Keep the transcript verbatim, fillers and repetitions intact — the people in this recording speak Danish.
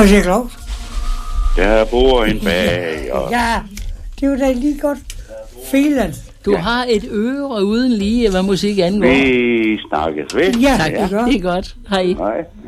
Og det er Claus. Der bor en bager. Ja, det var da lige godt. Finland. Du ja. har et øre uden lige, hvad musik angår. Vi snakkes ved. Ja, Tak, det gør. det er godt. Hej. Hej.